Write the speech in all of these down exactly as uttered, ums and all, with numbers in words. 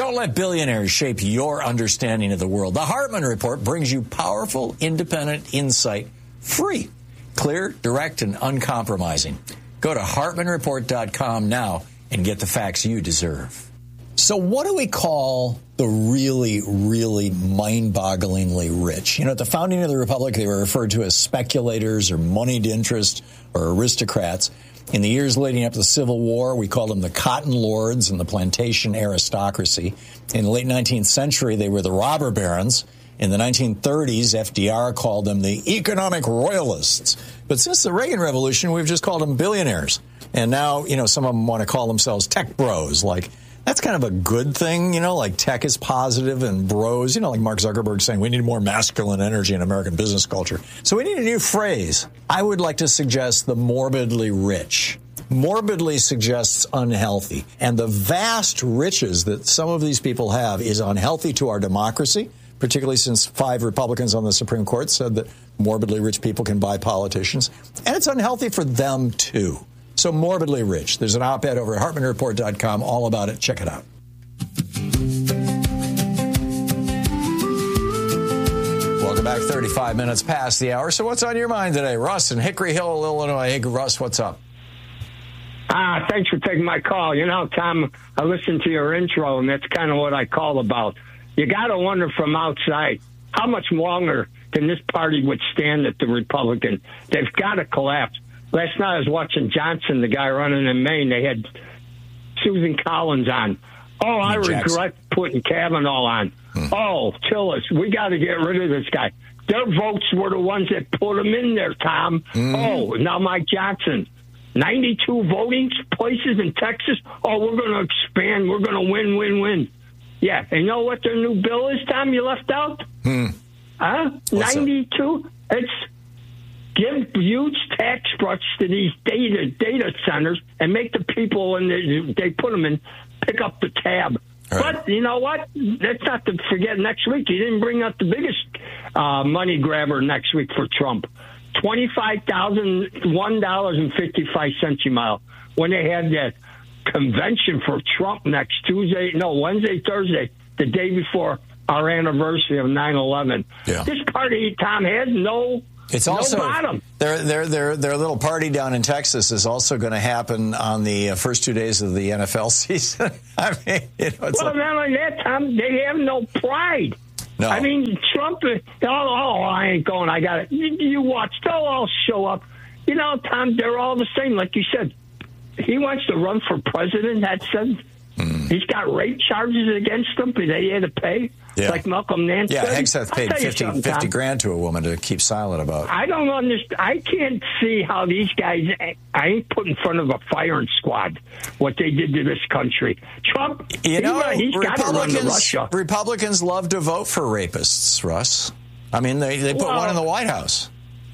Don't let billionaires shape your understanding of the world. The Hartman Report brings you powerful, independent insight, free, clear, direct, and uncompromising. Go to hartman report dot com now and get the facts you deserve. So what do we call the really, really mind-bogglingly rich? You know, at the founding of the Republic, they were referred to as speculators or moneyed interest or aristocrats. In the years leading up to the Civil War, we called them the cotton lords and the plantation aristocracy. In the late nineteenth century, they were the robber barons. In the nineteen thirties, F D R called them the economic royalists. But since the Reagan Revolution, we've just called them billionaires. And now, you know, some of them want to call themselves tech bros. Like, that's kind of a good thing, you know, like tech is positive and bros, you know, like Mark Zuckerberg saying we need more masculine energy in American business culture. So we need a new phrase. I would like to suggest the morbidly rich. Morbidly suggests unhealthy. And the vast riches that some of these people have is unhealthy to our democracy, particularly since five Republicans on the Supreme Court said that morbidly rich people can buy politicians. And it's unhealthy for them, too. So morbidly rich. There's an op-ed over at hartman report dot com all about it. Check it out. Welcome back. thirty-five minutes past the hour. So what's on your mind today? Russ in Hickory Hill, Illinois. Hey, Russ, what's up? Ah, thanks for taking my call. You know, Tom, I listened to your intro, and that's kind of what I call about. You got to wonder from outside, how much longer can this party withstand it, the Republican? They've got to collapse. Last night I was watching Johnson, the guy running in Maine. They had Susan Collins on. Oh, I Jackson. regret putting Kavanaugh on. Hmm. Oh, Tillis, we got to get rid of this guy. Their votes were the ones that put him in there, Tom. Mm. Oh, now Mike Johnson. ninety-two voting places in Texas. Oh, we're going to expand. We're going to win, win, win. Yeah, and you know what their new bill is, Tom, you left out? Hmm. Huh? What's ninety-two? That? It's give huge tax cuts to these data data centers and make the people, when they, they put them in, pick up the tab. Right. But you know what? That's not to forget next week. He didn't bring up the biggest uh, money grabber next week for Trump. twenty-five thousand one dollars and fifty-five cents a mile when they had that convention for Trump next Tuesday, no, Wednesday, Thursday, the day before our anniversary of nine eleven. Yeah. This party, Tom, has no It's no also bottom. Their their their their little party down in Texas is also going to happen on the uh, first two days of the N F L season. I mean, you know, it's well, like, not only that, Tom, they have no pride. No. I mean, Trump, oh, oh, I ain't going, I got it. You, you watch, they'll all show up. You know, Tom, they're all the same. Like you said, he wants to run for president. That said, mm. he's got rape charges against him that he had to pay. Yeah. Like Malcolm Nance Yeah, said. Hegseth paid fifty, fifty grand to a woman to keep silent about. I don't understand. I can't see how these guys, I ain't put in front of a firing squad what they did to this country. Trump, you know, he, he's got to run to Republicans, Russia. Republicans love to vote for rapists, Russ. I mean, they, they put Well, one in the White House.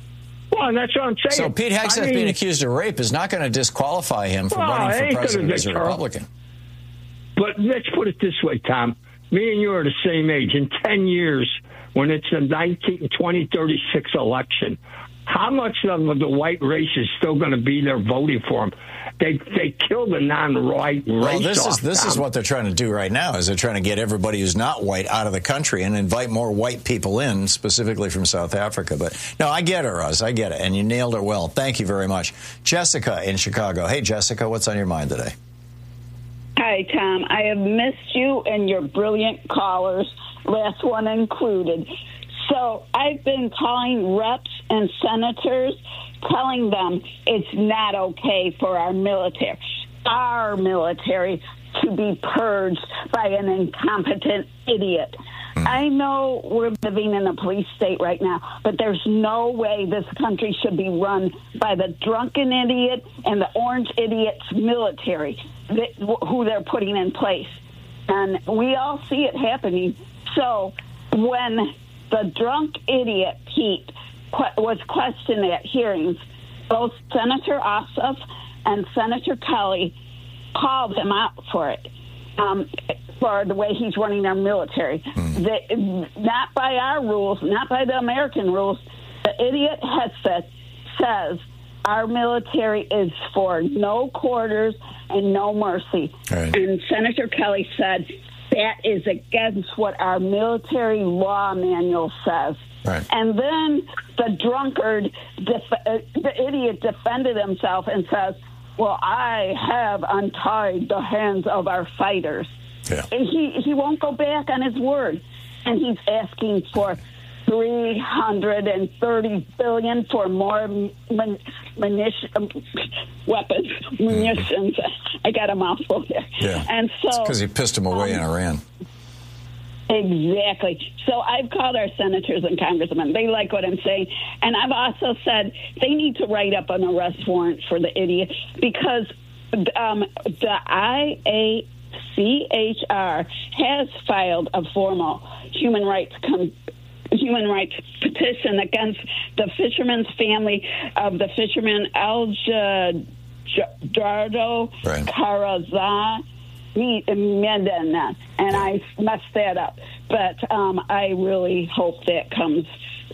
Well, that's what I'm saying. So Pete Hegseth I mean, being accused of rape is not going to disqualify him from well, running for president as a deter. Republican. But let's put it this way, Tom. Me and you are the same age. In ten years, when it's the nineteen, twenty thirty-six election, how much of the white race is still going to be there voting for him? They they killed the non-white race. Well, this off, is this Tom. is what they're trying to do right now. Is they're trying to get everybody who's not white out of the country and invite more white people in, specifically from South Africa. But no, I get it, Russ. I get it, and you nailed it well. Thank you very much, Jessica in Chicago. Hey, Jessica, what's on your mind today? Hi, Tom. I have missed you and your brilliant callers, last one included. So I've been calling reps and senators, telling them it's not okay for our military, our military, to be purged by an incompetent idiot. I know we're living in a police state right now, but there's no way this country should be run by the drunken idiot and the orange idiot's military that, who they're putting in place. And we all see it happening. So when the drunk idiot, Pete, qu- was questioned at hearings, both Senator Ossoff and Senator Kelly called him out for it. Um, for the way he's running our military. Mm. The, not by our rules, not by the American rules. The idiot Hegseth says our military is for no quarters and no mercy. Right. And Senator Kelly said that is against what our military law manual says. Right. And then the drunkard, def- uh, the idiot defended himself and says, well, I have untied the hands of our fighters. Yeah. And he, he won't go back on his word. And he's asking for three hundred thirty billion dollars for more mun- munition, um, weapons, munitions. Mm-hmm. I got a mouthful there. Yeah. And so because he pissed him away um, in Iran. Exactly. So I've called our senators and congressmen. They like what I'm saying. And I've also said they need to write up an arrest warrant for the idiot because um, the I A C H R has filed a formal human rights com- human rights petition against the fisherman's family of the fisherman El Jardo right. Carazan. Medina, and I messed that up. But um, I really hope that comes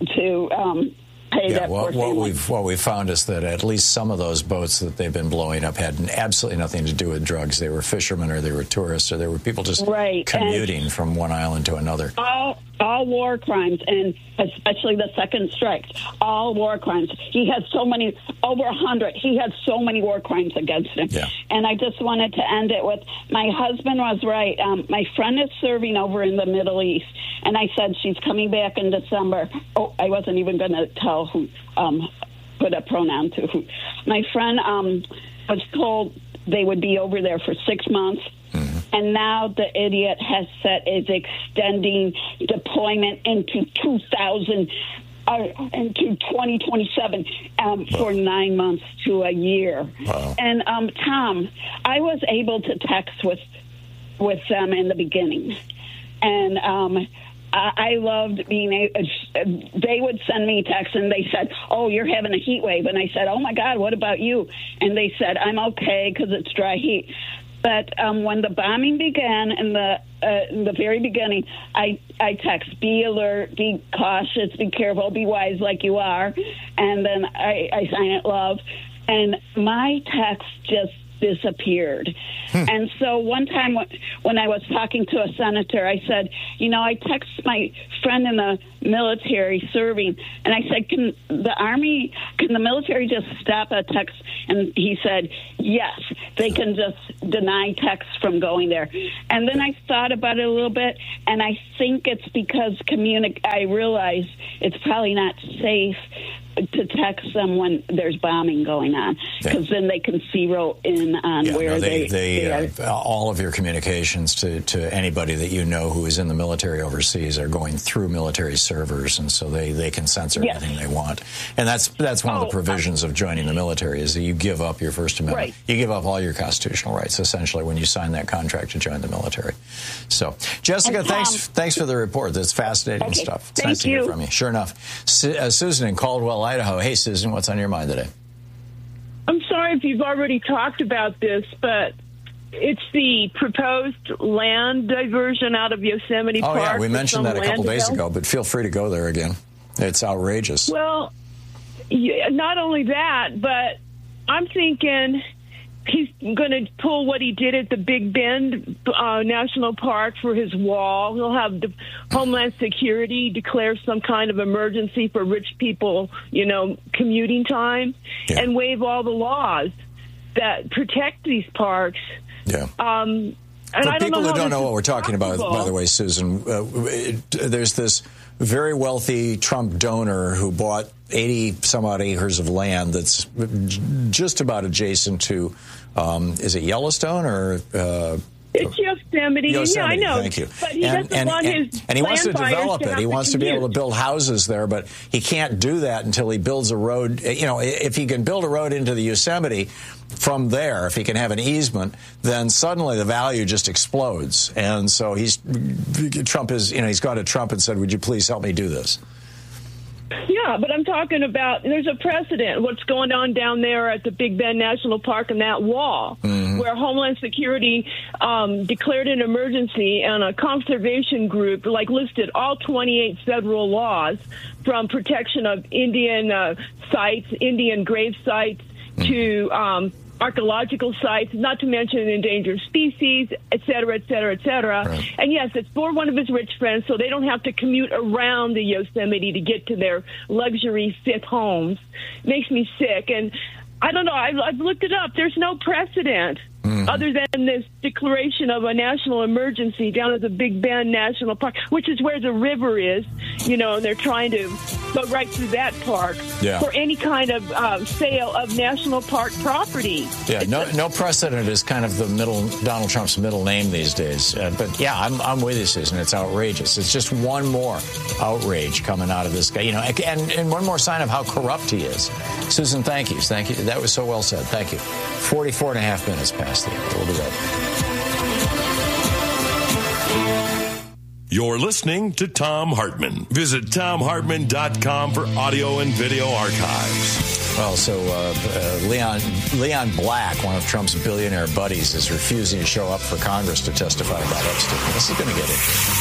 to um, pay yeah, that well, poor what family. we've what we've found is that at least some of those boats that they've been blowing up had absolutely nothing to do with drugs. They were fishermen, or they were tourists, or they were people just right. commuting and from one island to another. All, all war crimes, and especially the second strikes, all war crimes. He has so many, over a hundred. He has so many war crimes against him. Yeah. And I just wanted to end it with, my husband was right. Um, my friend is serving over in the Middle East, and I said she's coming back in December. Oh, I wasn't even going to tell who, um, put a pronoun to who. My friend um, was told they would be over there for six months. Mm-hmm. And now the idiot has said is extending deployment into two thousand, uh, into twenty twenty-seven um, wow. for nine months to a year. Wow. And um, Tom, I was able to text with with them in the beginning, and um, I, I loved being able. They would send me texts, and they said, "Oh, you're having a heat wave," and I said, "Oh my God, what about you?" And they said, "I'm okay because it's dry heat." But um, when the bombing began in the uh, in the very beginning, I I text, be alert, be cautious, be careful, be wise like you are. And then I, I sign it love. And my text just disappeared. Hmm. And so one time when I was talking to a senator, I said, you know, I text my friend in the military serving, and I said, can the Army, can the military just stop a text? And he said, yes, they can just deny texts from going there. And then I thought about it a little bit, and I think it's because communi- I realized it's probably not safe to text them when there's bombing going on, because then they can zero in on yeah, where no, they, they, they, they uh, all of your communications to, to anybody that you know who is in the military overseas are going through military servers, and so they, they can censor yes. anything they want. And that's that's one oh, of the provisions uh, of joining the military, is that you give up your First Amendment. Right. You give up all your constitutional rights, essentially, when you sign that contract to join the military. So, Jessica, and, thanks um, thanks for the report. That's fascinating okay, stuff. It's thank nice to you. hear from you. Sure enough. Su- uh, Susan in Caldwell, Idaho. Hey, Susan, what's on your mind today? I'm sorry if you've already talked about this, but it's the proposed land diversion out of Yosemite oh, Park. Oh, yeah, we mentioned that a couple days ago, but feel free to go there again. It's outrageous. Well, yeah, not only that, but I'm thinking he's going to pull what he did at the Big Bend uh, National Park for his wall. He'll have the Homeland Security declare some kind of emergency for rich people, you know, commuting time, yeah. and waive all the laws that protect these parks. Yeah. Um, and For I don't people know who don't know what we're talking possible. about, by the way, Susan, uh, it, there's this very wealthy Trump donor who bought eighty some odd acres of land that's just about adjacent to, um, is it Yellowstone or? Uh, It's Yosemite. Yosemite. Yeah, I know. Thank you. But he and, doesn't and, want and, his and he wants to land buyers develop to it. have He to wants to be able to commute. build houses there, but he can't do that until he builds a road. You know, if he can build a road into the Yosemite from there, if he can have an easement, then suddenly the value just explodes. And so he's Trump is, you know, he's gone to Trump and said, "Would you please help me do this?" Yeah, but I'm talking about, there's a precedent, what's going on down there at the Big Bend National Park and that wall, mm-hmm. where Homeland Security um, declared an emergency, and a conservation group like listed all twenty-eight federal laws, from protection of Indian uh, sites, Indian grave sites, mm-hmm. to um, archaeological sites, not to mention endangered species, et cetera, et cetera, et cetera. Right. And yes, it's for one of his rich friends, so they don't have to commute around the Yosemite to get to their luxury fifth homes. Makes me sick. And I don't know, I've, I've looked it up. There's no precedent mm-hmm. other than this declaration of a national emergency down at the Big Bend National Park, which is where the river is, you know, and they're trying to go right through that park yeah. for any kind of uh, sale of national park property. Yeah, no no precedent is kind of the middle Donald Trump's middle name these days. Uh, but yeah, I'm I'm with you, Susan. It's outrageous. It's just one more outrage coming out of this guy, you know, and and one more sign of how corrupt he is. Susan, thank you, thank you. That was so well said. Thank you. Forty-four and a half minutes past the hour. We'll be right back. You're listening to Thom Hartmann. Visit Thom Hartmann dot com for audio and video archives. Well, so uh, uh, Leon Leon Black, one of Trump's billionaire buddies, is refusing to show up for Congress to testify about Epstein. This is going to get it.